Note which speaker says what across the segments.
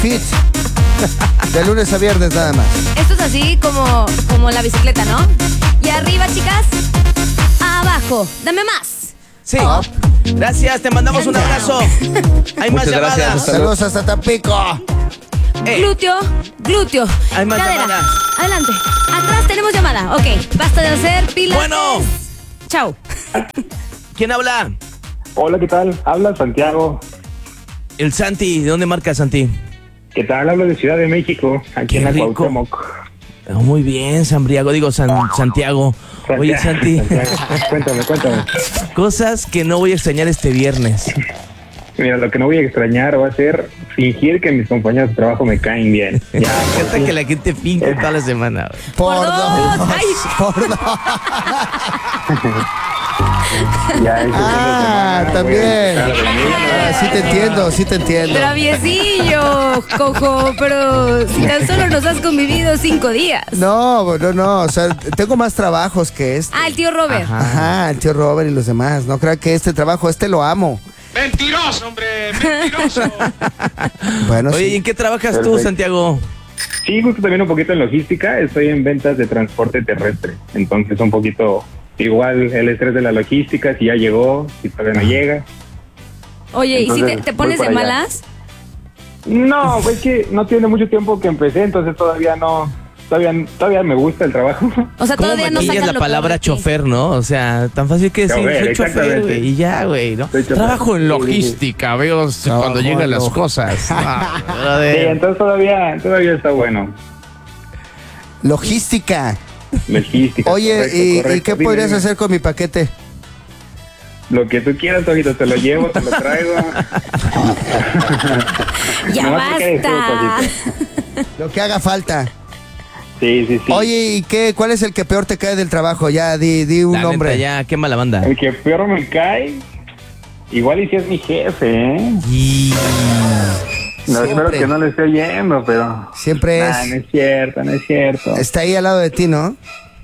Speaker 1: fit. De lunes a viernes nada más.
Speaker 2: Esto es así como la bicicleta, ¿no? Y arriba, chicas, abajo. Dame más.
Speaker 3: Sí. Gracias, te mandamos un abrazo. Hay más
Speaker 4: Muchas
Speaker 3: llamadas.
Speaker 4: gracias.
Speaker 1: Saludos hasta Tampico.
Speaker 2: Glúteo.
Speaker 3: Hay más
Speaker 2: cadera.
Speaker 3: llamadas.
Speaker 2: Adelante. Atrás tenemos llamada. Ok, basta de hacer pilas.
Speaker 3: Bueno.
Speaker 2: Chao.
Speaker 3: ¿Quién habla?
Speaker 5: Hola, ¿qué tal? Habla Santiago.
Speaker 3: El Santi. ¿De dónde marca Santi?
Speaker 5: ¿Qué tal? Hablo de Ciudad de México, aquí
Speaker 3: Qué
Speaker 5: en la
Speaker 3: rico.
Speaker 5: Cuauhtémoc.
Speaker 3: Muy bien, Santiago. Digo, Santiago. Oye, Santi.
Speaker 5: Cuéntame.
Speaker 3: Cosas que no voy a extrañar este viernes.
Speaker 5: Mira, lo que no voy a extrañar va a ser fingir que mis compañeros de trabajo me caen bien. Ya,
Speaker 3: Fíjate que la gente finge toda la semana. Güey.
Speaker 1: Por
Speaker 2: Por
Speaker 1: dos.
Speaker 2: dos. Ay.
Speaker 1: Por dos.
Speaker 5: ya este fin de semana
Speaker 1: también.
Speaker 5: voy a estar de mí.
Speaker 1: Sí te entiendo.
Speaker 2: Traviesillo, cojo, pero si tan solo nos has convivido 5 días.
Speaker 1: No, o sea, tengo más trabajos que este.
Speaker 2: Ah, el tío Robert.
Speaker 1: Ajá, el tío Robert y los demás. No crean que este trabajo, lo amo.
Speaker 6: ¡Mentiroso, hombre! ¡Mentiroso!
Speaker 1: Bueno,
Speaker 3: Oye, ¿y
Speaker 1: sí.
Speaker 3: en qué trabajas tú,
Speaker 5: Perfecto.
Speaker 3: Santiago?
Speaker 5: Sí, justo también un poquito en logística. Estoy en ventas de transporte terrestre. Entonces, un poquito igual el estrés de la logística, si ya llegó, si todavía no llega.
Speaker 2: Oye, ¿y si
Speaker 5: Entonces,
Speaker 2: te
Speaker 5: voy
Speaker 2: pones de
Speaker 5: para allá.
Speaker 2: malas?
Speaker 5: No, pues que no tiene mucho tiempo que empecé, entonces todavía me gusta el trabajo.
Speaker 2: O sea,
Speaker 3: ¿Cómo
Speaker 2: todavía no
Speaker 3: maquillas
Speaker 2: sacan
Speaker 3: la
Speaker 2: lo
Speaker 3: palabra
Speaker 2: peor de ti.
Speaker 3: chofer, no? O sea, tan fácil que decir,
Speaker 5: Chofer,
Speaker 3: soy chofer,
Speaker 5: exactamente.
Speaker 3: güey, y ya, güey, ¿no?
Speaker 5: Soy chofer.
Speaker 4: Trabajo en
Speaker 5: Sí,
Speaker 4: logística, veo cuando
Speaker 1: en
Speaker 4: llegan las
Speaker 1: log-
Speaker 4: cosas.
Speaker 5: Sí,
Speaker 3: Brother.
Speaker 5: entonces todavía está bueno.
Speaker 1: Logística.
Speaker 5: Logística.
Speaker 1: Oye,
Speaker 5: correcto,
Speaker 1: ¿y
Speaker 5: correcto.
Speaker 1: qué
Speaker 5: Dime,
Speaker 1: podrías
Speaker 5: dime.
Speaker 1: hacer con mi paquete?
Speaker 5: Lo que tú quieras, Ojito, te lo llevo, te lo traigo.
Speaker 2: Ya
Speaker 5: Nomás te quedes tú,
Speaker 2: basta.
Speaker 5: Ojito.
Speaker 1: Lo que haga falta.
Speaker 5: Sí.
Speaker 1: Oye, ¿y cuál es el que peor te cae del trabajo? Ya, di un
Speaker 3: La
Speaker 1: nombre.
Speaker 3: neta, ya, qué mala banda.
Speaker 5: El que peor me cae, igual y si es mi jefe, ¿eh?
Speaker 3: Y...
Speaker 5: No,
Speaker 1: Siempre.
Speaker 5: espero que no le esté oyendo, pero...
Speaker 1: Siempre
Speaker 5: Nah, no es cierto.
Speaker 1: Está ahí al lado de ti, ¿no?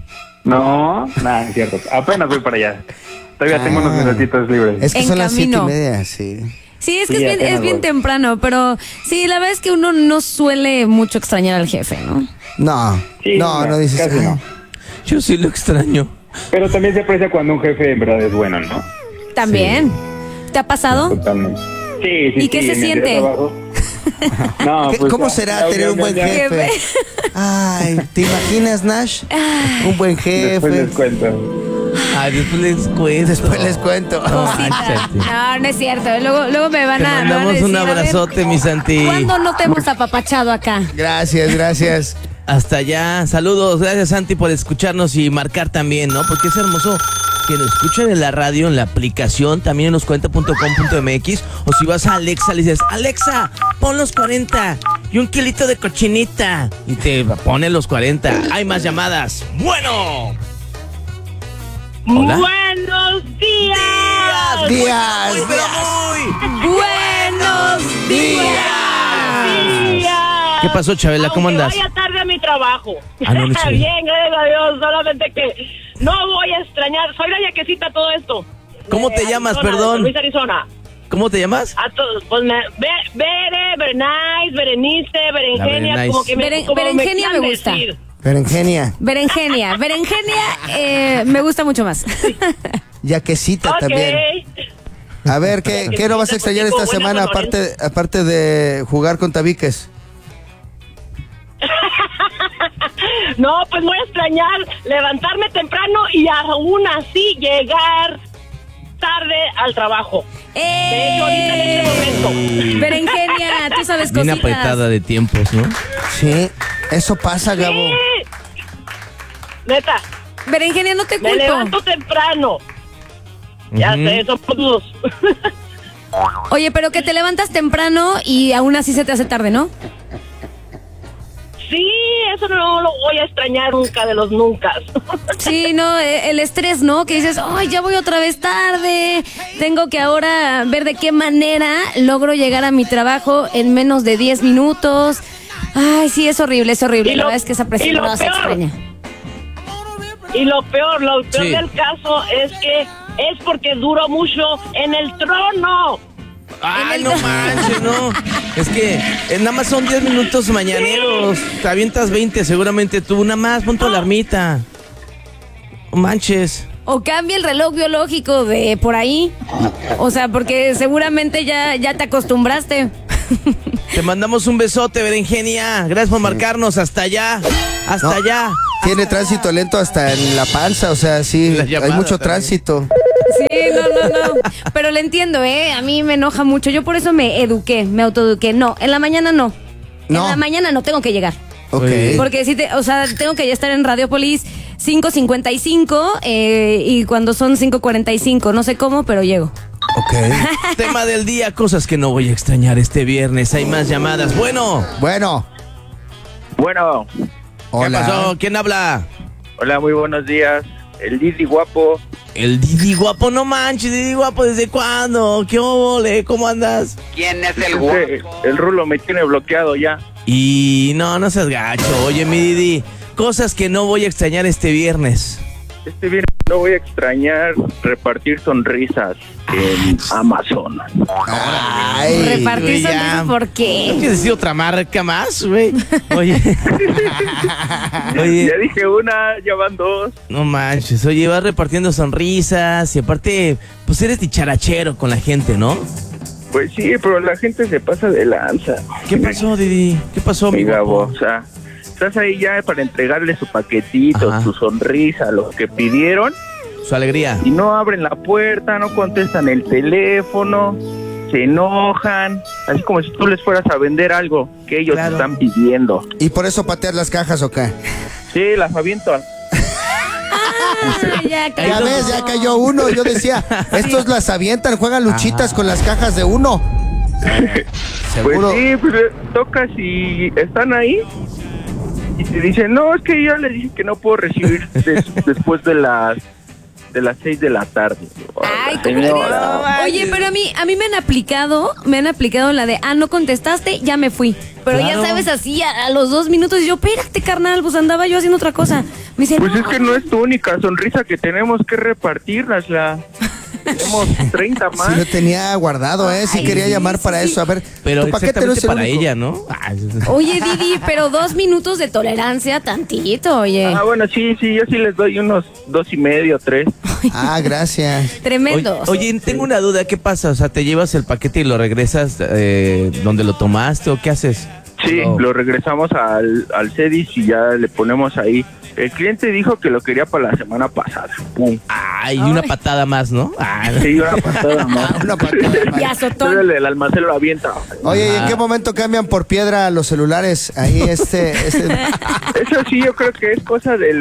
Speaker 5: No, nada, es cierto. Apenas voy para allá. Todavía tengo unos minutitos libres.
Speaker 1: Es que
Speaker 2: En
Speaker 1: son las
Speaker 2: camino.
Speaker 1: 7:30, sí.
Speaker 2: Sí, es que
Speaker 5: Sí,
Speaker 2: es
Speaker 5: apenas
Speaker 2: bien
Speaker 5: voy.
Speaker 2: temprano, pero sí, la verdad es que uno no suele mucho extrañar al jefe, ¿no?
Speaker 1: No,
Speaker 5: Sí,
Speaker 1: no dices.
Speaker 5: casi
Speaker 1: "Ay".
Speaker 5: no.
Speaker 3: Yo sí lo extraño.
Speaker 5: Pero también se aprecia cuando un jefe en verdad es bueno, ¿no?
Speaker 2: También. ¿Te ha pasado?
Speaker 5: Totalmente. Sí.
Speaker 2: ¿Y qué se
Speaker 5: en mi
Speaker 2: siente?
Speaker 5: trabajo. No,
Speaker 1: ¿Qué-
Speaker 5: pues,
Speaker 1: ¿Cómo
Speaker 5: ya,
Speaker 1: será
Speaker 5: ya,
Speaker 1: tener
Speaker 5: ya,
Speaker 1: un buen
Speaker 5: ya, ya.
Speaker 1: jefe? Ay, ¿te imaginas, Nash? Un buen
Speaker 5: Después
Speaker 1: jefe.
Speaker 5: les cuento.
Speaker 3: Ay, después les cuento.
Speaker 1: Después les cuento.
Speaker 2: Cosita. No es cierto. Luego me van
Speaker 3: Te
Speaker 2: a. me van a
Speaker 3: mandamos
Speaker 2: decir,
Speaker 3: un
Speaker 2: a ver,
Speaker 3: abrazote, mi Santi.
Speaker 2: ¿Cuándo no te hemos apapachado acá?
Speaker 1: Gracias.
Speaker 3: Hasta allá. Saludos. Gracias, Santi, por escucharnos y marcar también, ¿no? Porque es hermoso que nos escuchen en la radio, en la aplicación, también en loscuenta.com.mx. O si vas a Alexa, le dices, Alexa, pon los 40 y un kilito de cochinita. Y te pone los 40. Hay más llamadas. Bueno. Hola.
Speaker 7: Buenos días.
Speaker 1: Días.
Speaker 3: Muy, pero muy.
Speaker 2: ¡Buenos días!
Speaker 3: ¿Qué pasó, Chabela? ¿Cómo
Speaker 7: Aunque
Speaker 3: andas?
Speaker 7: vaya tarde a mi trabajo.
Speaker 3: Ah, no, no, sí.
Speaker 7: Bien, gracias a Dios. Solamente que no voy a extrañar. Soy la yaquecita todo esto.
Speaker 3: ¿Cómo te
Speaker 7: De
Speaker 3: llamas,
Speaker 7: Arizona,
Speaker 3: perdón?
Speaker 7: de Luis, Arizona.
Speaker 3: ¿Cómo te llamas?
Speaker 7: A todos, pues Bere, Berenice, Berenice, Berengenia,
Speaker 3: Berenice.
Speaker 7: como que
Speaker 2: Berengenia me
Speaker 7: quieran
Speaker 2: gusta.
Speaker 7: decir.
Speaker 1: Berengenia.
Speaker 2: Berenjenia, me gusta mucho más.
Speaker 1: Yaquecita
Speaker 7: Ok.
Speaker 1: también. A ver, ¿qué no vas a extrañar esta
Speaker 7: Buenas
Speaker 1: semana
Speaker 7: olores.
Speaker 1: aparte de jugar con tabiques?
Speaker 7: No, pues voy a extrañar levantarme temprano y aún así llegar tarde al trabajo. De hecho, ahorita en este momento.
Speaker 2: Berenjenia, tú sabes
Speaker 3: Bien
Speaker 2: cositas.
Speaker 3: apretada de tiempos, ¿no?
Speaker 1: Sí, eso pasa, Gabo.
Speaker 7: Sí. Neta,
Speaker 2: Berenjenia, no te
Speaker 7: me
Speaker 2: culpo.
Speaker 7: levanto temprano. Ya sé, somos dos.
Speaker 2: Oye, pero que te levantas temprano y aún así se te hace tarde, ¿no?
Speaker 7: Sí, eso no lo voy a extrañar nunca de los nunca.
Speaker 2: Sí, no, el estrés, ¿no? Que dices, ay, ya voy otra vez tarde, tengo que ahora ver de qué manera logro llegar a mi trabajo en menos de 10 minutos. Ay, sí, es horrible,
Speaker 7: Y
Speaker 2: la
Speaker 7: lo-
Speaker 2: verdad es que esa
Speaker 7: y
Speaker 2: presión
Speaker 7: lo
Speaker 2: no se
Speaker 7: peor.
Speaker 2: extraña.
Speaker 7: Y lo peor
Speaker 3: Sí.
Speaker 7: del caso es que es porque duró mucho en el trono.
Speaker 3: Ay, no manches, no. Es que nada más son 10 minutos mañaneros. Te avientas 20, seguramente tú. Nada más, pon tu alarmita. No manches.
Speaker 2: O cambia el reloj biológico de por ahí. O sea, porque seguramente ya te acostumbraste.
Speaker 3: Te mandamos un besote, Berenjenia. Gracias por marcarnos. Hasta allá. Hasta allá.
Speaker 1: Tiene tránsito lento hasta en la panza, o sea, sí,
Speaker 3: La
Speaker 1: hay
Speaker 3: llamada
Speaker 1: mucho
Speaker 3: también.
Speaker 1: tránsito.
Speaker 2: Sí, no. Pero le entiendo, a mí me enoja mucho. Yo por eso me autoeduqué. No, en la mañana no.
Speaker 1: No.
Speaker 2: En la mañana no tengo que llegar.
Speaker 1: Ok.
Speaker 2: Porque sí, tengo que ya estar en Radiopolis 5:55 y cuando son 5:45, no sé cómo, pero llego.
Speaker 1: Ok.
Speaker 3: Tema del día, cosas que no voy a extrañar este viernes. Hay más llamadas. Bueno.
Speaker 1: Bueno,
Speaker 8: Bueno,
Speaker 3: ¿Qué
Speaker 1: hola.
Speaker 3: pasó? ¿Quién habla?
Speaker 8: hola, muy buenos días. El Didi guapo.
Speaker 3: El Didi guapo, no manches, Didi guapo, ¿desde cuándo? ¿Qué óvole? ¿Cómo andas?
Speaker 8: ¿Quién es el guapo? El Rulo me tiene bloqueado ya.
Speaker 3: Y no seas gacho. Oye, mi Didi, cosas que no voy a extrañar este viernes.
Speaker 8: Este viernes no voy a extrañar repartir sonrisas en Amazon.
Speaker 1: Ay,
Speaker 2: Repartir
Speaker 3: güey, ya.
Speaker 2: sonrisas, ¿por
Speaker 3: ¿No
Speaker 2: qué?
Speaker 3: quieres decir otra marca más, güey? Oye. Oye,
Speaker 8: Ya dije una, ya van dos.
Speaker 3: no manches. Oye, vas repartiendo sonrisas y aparte, pues eres dicharachero con la gente, ¿no?
Speaker 8: Pues sí, pero la gente se pasa de lanza.
Speaker 3: ¿Qué pasó, Didi? ¿Qué pasó, mi
Speaker 8: Mi Gabo,
Speaker 3: guapo?
Speaker 8: o sea, estás ahí ya para entregarle su paquetito,
Speaker 3: Ajá.
Speaker 8: su sonrisa, lo que pidieron,
Speaker 3: Su alegría.
Speaker 8: y no abren la puerta, no contestan el teléfono, se enojan, así como si tú les fueras a vender algo que ellos
Speaker 3: Claro.
Speaker 8: están pidiendo.
Speaker 1: ¿y por eso pateas las cajas o qué?
Speaker 8: Sí, las aviento.
Speaker 2: Ya
Speaker 1: Ya ves, ya cayó uno. Yo decía, estos las avientan, juegan luchitas con las cajas de uno. Seguro.
Speaker 8: Pues sí, pues tocas y están ahí y te dicen, no, es que yo les dije que no puedo recibir después de las 6 de la tarde.
Speaker 2: Ay, ¿cómo
Speaker 8: Señora.
Speaker 2: crees? Oye, pero a mí me han aplicado la de, no contestaste, ya me fui. Pero
Speaker 3: Claro.
Speaker 2: ya sabes, así a los 2 minutos, y yo, espérate, carnal, pues andaba yo haciendo otra cosa. Me dice,
Speaker 8: Pues es que no es tu única sonrisa que tenemos que repartirlas, tenemos 30
Speaker 1: Sí
Speaker 8: más.
Speaker 1: lo tenía guardado, sí
Speaker 2: Ay,
Speaker 1: quería
Speaker 2: sí,
Speaker 1: llamar
Speaker 2: sí,
Speaker 1: para
Speaker 2: sí.
Speaker 1: eso. A ver,
Speaker 3: Pero
Speaker 1: tu paquete no
Speaker 3: exactamente
Speaker 1: es el
Speaker 3: para
Speaker 1: único.
Speaker 3: ella, ¿no? Ay,
Speaker 2: oye, Didi, pero 2 minutos de tolerancia, tantito, oye.
Speaker 8: Ah, bueno, sí, yo sí les doy unos 2.5, 3.
Speaker 1: Ah, gracias.
Speaker 2: Tremendo.
Speaker 3: Oye, tengo una duda, ¿qué pasa? O sea, ¿te llevas el paquete y lo regresas donde lo tomaste o qué haces?
Speaker 8: Sí,
Speaker 3: No.
Speaker 8: lo regresamos al CEDIS y ya le ponemos ahí. El cliente dijo que lo quería para la semana pasada. Pum.
Speaker 3: Ay, una patada más, ¿no? Ah,
Speaker 8: Sí, una patada más.
Speaker 1: Una patada más.
Speaker 2: Y azotón.
Speaker 8: El almacén lo avienta.
Speaker 1: Oye, ¿y en qué momento cambian por piedra los celulares? Ahí este...
Speaker 8: Eso sí, yo creo que es cosa del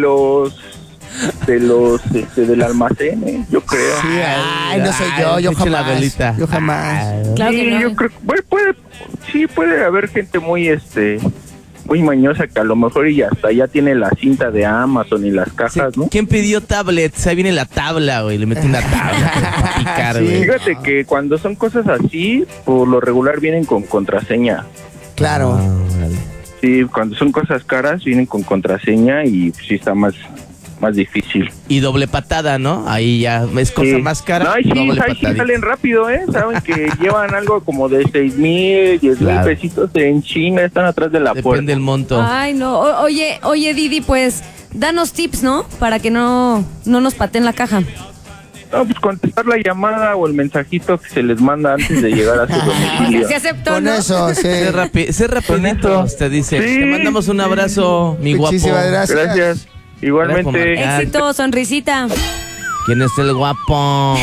Speaker 8: almacén, yo creo.
Speaker 1: Sí, ay, no soy yo
Speaker 3: eche la
Speaker 1: jamás.
Speaker 3: velita.
Speaker 1: Yo jamás.
Speaker 2: Claro que
Speaker 8: Sí,
Speaker 2: no.
Speaker 8: yo creo que bueno, puede haber gente muy muy mañosa que a lo mejor y hasta ya tiene la cinta de Amazon y las
Speaker 3: sí,
Speaker 8: cajas, ¿no?
Speaker 3: ¿quién pidió tablets? Ahí viene la tabla, güey. Le metí una tabla para picar,
Speaker 1: Sí.
Speaker 3: güey.
Speaker 8: Fíjate que cuando son cosas así, por lo regular vienen con contraseña.
Speaker 1: Claro.
Speaker 3: Ah, vale.
Speaker 8: Sí, cuando son cosas caras vienen con contraseña y sí está más difícil.
Speaker 3: Y doble patada, ¿no? Ahí ya es cosa
Speaker 8: Sí.
Speaker 3: más cara.
Speaker 8: No, ahí sí
Speaker 3: patadita.
Speaker 8: salen rápido, Saben que llevan algo como de 6,000, 10,000
Speaker 3: Claro.
Speaker 8: pesitos en China, están atrás de la
Speaker 3: Depende
Speaker 8: puerta.
Speaker 3: del monto.
Speaker 2: Ay, no. Oye, Didi, pues, danos tips, ¿no? Para que no nos pateen la caja.
Speaker 8: No, pues contestar la llamada o el mensajito que se les manda antes de llegar a su domicilio.
Speaker 2: Se aceptó,
Speaker 1: Con
Speaker 2: ¿no?
Speaker 1: eso, sí.
Speaker 3: Sé rapidito,
Speaker 8: Con eso.
Speaker 3: te dice.
Speaker 8: Sí.
Speaker 3: Te mandamos un abrazo, mi guapo.
Speaker 1: Muchísimas gracias.
Speaker 8: Gracias. Igualmente.
Speaker 3: Gracias por marcar.
Speaker 2: Éxito, sonrisita.
Speaker 3: ¿Quién es el guapo?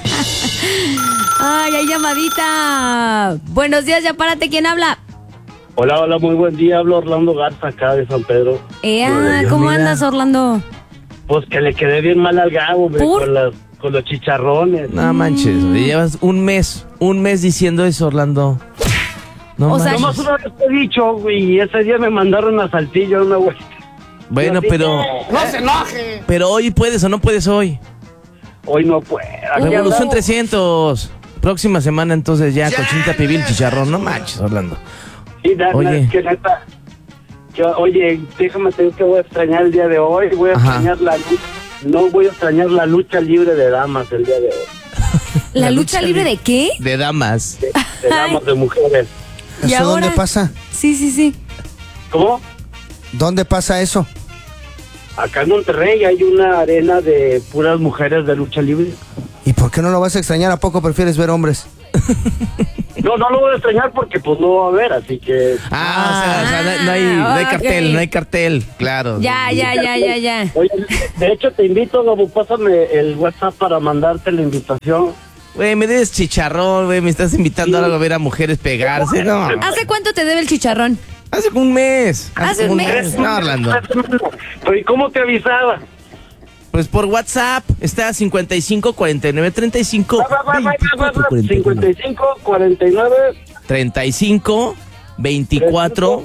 Speaker 2: Ay, hay llamadita. Buenos días, ya párate. ¿Quién habla?
Speaker 9: Hola, muy buen día. Hablo Orlando Garza, acá de San Pedro.
Speaker 2: ¿Cómo
Speaker 3: mira.
Speaker 2: andas, Orlando?
Speaker 9: Pues que le quedé bien mal al Gabo, hombre,
Speaker 2: ¿Por?
Speaker 9: con los chicharrones.
Speaker 3: No manches, güey, llevas un mes diciendo eso, Orlando. No
Speaker 2: O sea,
Speaker 3: manches.
Speaker 9: Nomás una vez te he dicho, güey, y ese día me mandaron a Saltillo una güey.
Speaker 3: Bueno, pero
Speaker 9: ¡No se enoje!
Speaker 3: pero hoy puedes o no puedes hoy.
Speaker 9: Hoy no puedo. Aquí
Speaker 3: Revolución
Speaker 9: andamos.
Speaker 3: 300. Próxima semana entonces ya cochinita pibil chicharrón, no manches, Orlando.
Speaker 9: Sí,
Speaker 3: Oye.
Speaker 9: es que neta. Oye, déjame te digo que voy a extrañar el día de hoy. Voy a
Speaker 3: Ajá.
Speaker 9: extrañar la lucha. No voy a extrañar la lucha libre de damas el día de hoy.
Speaker 2: ¿La lucha libre de qué?
Speaker 3: De damas.
Speaker 9: De damas, de mujeres.
Speaker 2: ¿Y
Speaker 1: ¿Eso
Speaker 2: ahora?
Speaker 1: dónde pasa?
Speaker 2: Sí.
Speaker 9: ¿Cómo?
Speaker 1: ¿Dónde pasa eso?
Speaker 9: Acá en Monterrey hay una arena de puras mujeres de lucha libre.
Speaker 1: ¿Y por qué no lo vas a extrañar? ¿A poco prefieres ver hombres?
Speaker 9: No lo voy a extrañar porque pues no va a haber, así que...
Speaker 3: O sea, no hay
Speaker 2: ok.
Speaker 3: cartel, no hay cartel, claro.
Speaker 2: Ya.
Speaker 9: Oye, de hecho te invito, Gabo, pásame el WhatsApp para mandarte la invitación.
Speaker 3: Güey, me debes chicharrón, güey, me estás invitando a ver a mujeres pegarse, no.
Speaker 2: ¿Hace cuánto te debe el chicharrón?
Speaker 3: Hace como un mes.
Speaker 2: ¿Hace un mes?
Speaker 3: No, Orlando.
Speaker 9: Pero ¿y cómo te avisaba?
Speaker 3: Pues por WhatsApp, está 55 49 35 24 41.
Speaker 9: 55 49
Speaker 3: 35 24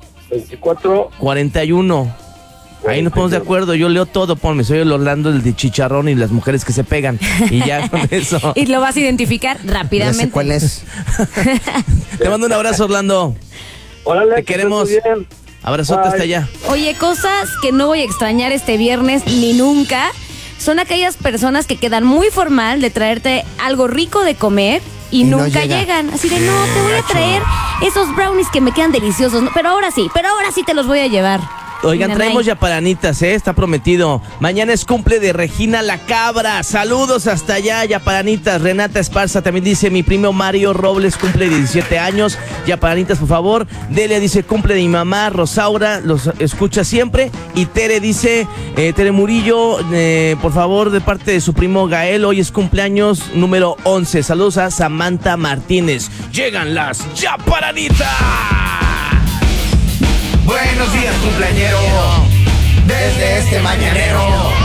Speaker 3: 41. Ahí nos ponemos de acuerdo, yo leo todo, ponme, soy el Orlando, el de chicharrón y las mujeres que se pegan. Y ya con eso.
Speaker 2: Y lo vas a identificar rápidamente.
Speaker 1: Ya sé cuál es.
Speaker 3: Te mando un abrazo, Orlando.
Speaker 9: Órale,
Speaker 3: Te queremos.
Speaker 9: estés muy bien.
Speaker 3: Abrazote
Speaker 9: Bye.
Speaker 3: hasta allá.
Speaker 2: Oye, cosas que no voy a extrañar este viernes ni nunca son aquellas personas que quedan muy formal de traerte algo rico de comer y
Speaker 1: no
Speaker 2: nunca
Speaker 1: llega.
Speaker 2: llegan. Así de, no, te voy a traer esos brownies que me quedan deliciosos. ¿no? Pero ahora sí te los voy a llevar.
Speaker 3: Oigan,
Speaker 2: Nanay.
Speaker 3: traemos yaparanitas, está prometido. Mañana es cumple de Regina la Cabra. Saludos hasta allá, yaparanitas. Renata Esparza también dice, mi primo Mario Robles cumple 17 años. Yaparanitas, por favor. Delia dice, cumple de mi mamá. Rosaura los escucha siempre. Y Tere dice, Tere Murillo, por favor, de parte de su primo Gael, hoy es cumpleaños número 11. Saludos a Samantha Martínez. Llegan las yaparanitas.
Speaker 10: Buenos días, cumpleañero. Desde este mañanero